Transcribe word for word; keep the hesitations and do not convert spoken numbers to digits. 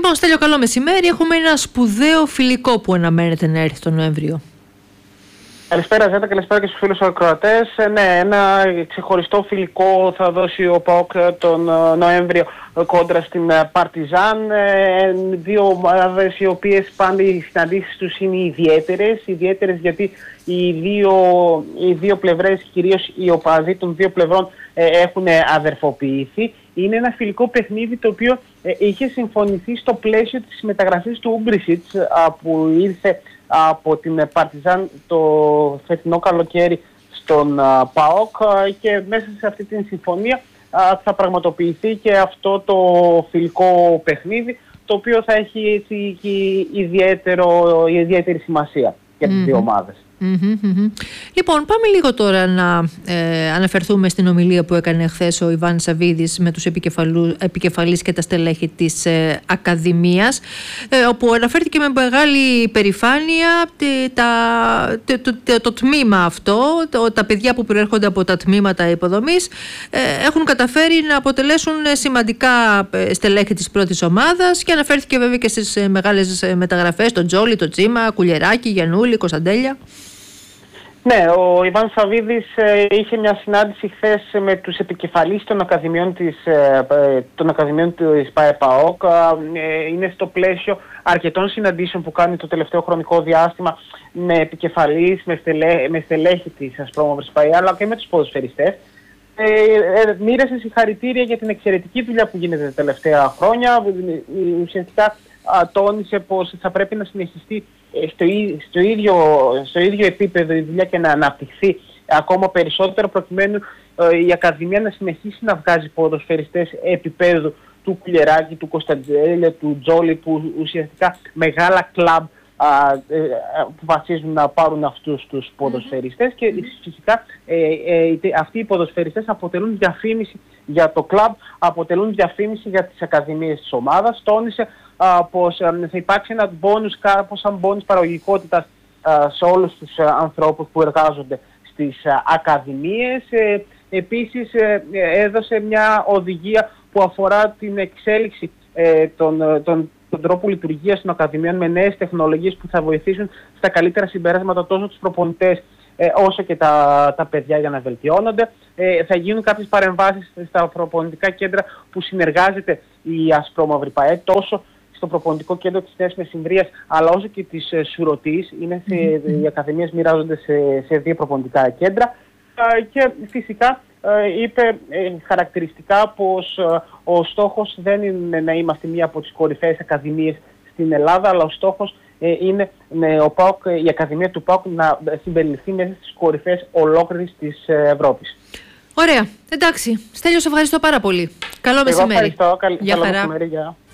Λοιπόν, Στέλιο, καλό μεσημέρι. Έχουμε ένα σπουδαίο φιλικό που αναμένεται να έρθει τον Νοέμβριο. Καλησπέρα Ζέτα, καλησπέρα και στους φίλους ακροατές. Ναι, ένα ξεχωριστό φιλικό θα δώσει ο ΠΑΟΚ τον Νοέμβριο κόντρα στην Παρτιζάν. Δύο ομάδες οι οποίες πάντα οι συναντήσεις τους είναι ιδιαίτερες. Ιδιαίτερες γιατί οι δύο, οι δύο πλευρές, κυρίως οι οπαδοί των δύο πλευρών, έχουν αδερφοποιηθεί. Είναι ένα φιλικό παιχνίδι το οποίο είχε συμφωνηθεί στο πλαίσιο της μεταγραφής του Ούμπρισιτς που ήρθε από την Παρτιζάν το φετινό καλοκαίρι στον ΠΑΟΚ, και μέσα σε αυτή την συμφωνία θα πραγματοποιηθεί και αυτό το φιλικό παιχνίδι, το οποίο θα έχει έτσι ιδιαίτερο, ιδιαίτερη σημασία για τις mm-hmm. δύο ομάδες. Mm-hmm, mm-hmm. Λοιπόν, πάμε λίγο τώρα να ε, αναφερθούμε στην ομιλία που έκανε χθες ο Ιβάν Σαββίδης με τους επικεφαλείς και τα στελέχη της ε, Ακαδημίας, ε, όπου αναφέρθηκε με μεγάλη περηφάνεια τα, το, το, το, το τμήμα αυτό, το, τα παιδιά που προέρχονται από τα τμήματα υποδομής ε, έχουν καταφέρει να αποτελέσουν σημαντικά στελέχη της πρώτης ομάδας, και αναφέρθηκε βέβαια και στις μεγάλες μεταγραφές, τον Τζόλι, τον Τσίμα, Κουλιεράκη, Γιαννούλη, Κωνσταντέλια. Ναι, ο Ιβάν Σαββίδης ε, είχε μια συνάντηση χθες με τους επικεφαλείς των Ακαδημιών της, ε, των Ακαδημιών της ΠΑΕΠΑΟΚ. Ε, είναι στο πλαίσιο αρκετών συναντήσεων που κάνει το τελευταίο χρονικό διάστημα με επικεφαλείς, με, στελέ, με στελέχη της Ασπρόμαυρης ΠΑΕ, αλλά και με τους ποδοσφαιριστές. Ε, ε, μοίρασε συγχαρητήρια για την εξαιρετική δουλειά που γίνεται τα τελευταία χρόνια. Ουσιαστικά α, τόνισε πως θα πρέπει να συνεχιστεί Στο, στο, ίδιο, στο ίδιο επίπεδο η δουλειά και να αναπτυχθεί ακόμα περισσότερο, προκειμένου ε, η Ακαδημία να συνεχίσει να βγάζει ποδοσφαιριστές επίπεδου του Κουλιεράκη, του Κωνσταντζέλια, του Τζόλι, που ουσιαστικά μεγάλα κλαμπ α, ε, αποφασίζουν να πάρουν αυτούς τους ποδοσφαιριστές, και φυσικά ε, ε, αυτοί οι ποδοσφαιριστές αποτελούν διαφήμιση για το κλαμπ, αποτελούν διαφήμιση για τις ακαδημίες της ομάδας. Τόνισε α, πως α, θα υπάρξει ένα μπόνους, κάπως σαν μπόνους παραγωγικότητας α, σε όλους τους α, ανθρώπους που εργάζονται στις α, ακαδημίες. Ε, επίσης ε, έδωσε μια οδηγία που αφορά την εξέλιξη ε, των, των, των τρόπων λειτουργίας των ακαδημιών με νέες τεχνολογίες που θα βοηθήσουν στα καλύτερα συμπεράσματα τόσο τους προπονητές Ε, όσο και τα, τα παιδιά για να βελτιώνονται. Ε, θα γίνουν κάποιες παρεμβάσεις στα προπονητικά κέντρα που συνεργάζεται η Ασπρόμαυρη ΠΑΕ, τόσο στο προπονητικό κέντρο της Νέας Μεσημβρίας, αλλά όσο και της ε, Σουρωτής. Είναι σε, mm-hmm. Οι ακαδημίες μοιράζονται σε, σε δύο προπονητικά κέντρα. Ε, και φυσικά ε, είπε ε, χαρακτηριστικά πως ε, ο στόχος δεν είναι να είμαστε μία από τις κορυφαίες ακαδημίες στην Ελλάδα, αλλά ο στόχος ε, είναι ε, ο ΠΑΟΚ, η Ακαδημία του ΠΑΟΚ να συμπεριληφθεί μέσα στις κορυφές ολόκληρης της Ευρώπης. Ωραία. Εντάξει. Στέλιο, σε ευχαριστώ πάρα πολύ. Καλό μεσημέρι. Εγώ ευχαριστώ. Καλ, καλό μεσημέρι. Γεια.